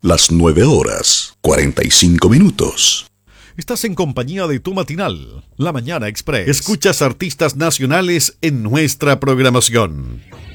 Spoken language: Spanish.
Las 9:45. Estás en compañía de tu matinal, La Mañana Express. Escuchas artistas nacionales en nuestra programación.